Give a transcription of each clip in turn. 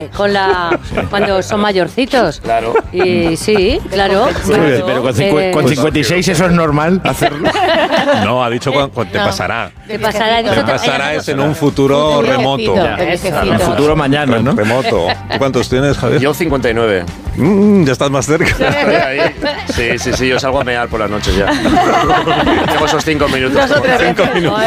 cuando son mayorcitos. Claro. Y sí, claro. Pero con 56 eso es normal hacerlo. No, ha dicho cuando te pasará. Te pasará Es en un futuro remoto. En el futuro mañana, ¿no? Remoto. ¿Tú cuántos tienes, Javier? Yo 59. Ya estás más cerca. Sí, yo salgo a mear por las noches ya. Tengo esos 5 minutos. 5 minutos.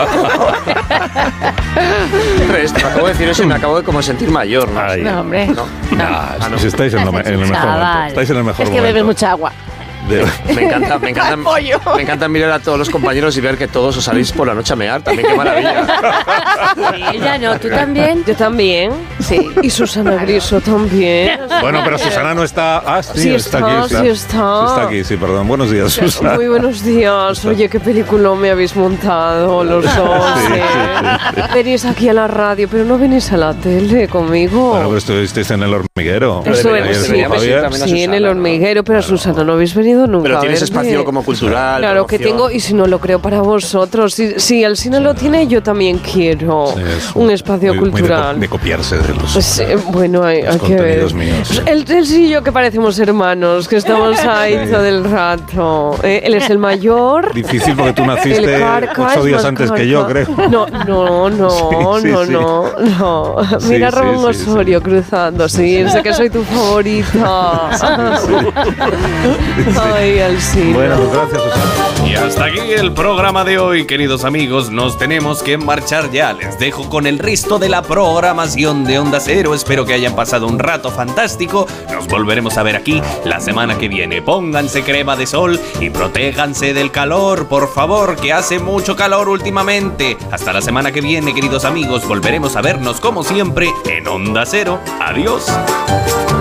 Te acabo de decir eso y me acabo de como sentir mayor, ¿no? Ay. No, hombre. No. No. Si estáis en el mejor momento. Estáis en el mejor Es que momento. bebes mucha agua. Me encanta mirar a todos los compañeros y ver que todos os salís por la noche a mear. También, qué maravilla. Ella no, ¿tú también? Yo también. Sí. Y Susana Griso también. Bueno, pero Susana no está. Ah, sí, está aquí. Sí está. Está aquí, sí, perdón. Buenos días, Susana. Muy buenos días. Oye, qué película me habéis montado los dos. Venís aquí a la radio, pero no venís a la tele conmigo. Bueno, pero estuvisteis en el hormiguero. Eso Ayer es, estuvo Javier. sí, en el hormiguero, pero a Susana no habéis venido nunca. Pero tienes a verme. espacio como cultural. Claro que promoción. tengo, y si no lo creo para vosotros. Si el cine lo tiene, yo también quiero Sí, es un espacio muy cultural. de copiarse de los. Pues, bueno, hay que ver. contenidos míos. Pues él sí y yo que parecemos hermanos, que estamos ahí todo el rato. Él es el mayor. Difícil porque tú naciste El Carca 8 es días más antes que yo, creo. No. Sí. Mira a Sí, Ramón sí. Osorio cruzando, sí, sé que soy tu favorita. Ay, Alcina. Bueno, pues gracias, Susana. Y hasta aquí el programa de hoy, queridos amigos. Nos tenemos que marchar ya. Les dejo con el resto de la programación de Onda Cero. Espero que hayan pasado un rato fantástico. Nos volveremos a ver aquí la semana que viene. Pónganse crema de sol y protéjanse del calor, por favor, que hace mucho calor últimamente. Hasta la semana que viene, queridos amigos. Volveremos a vernos como siempre en Onda Cero. Adiós.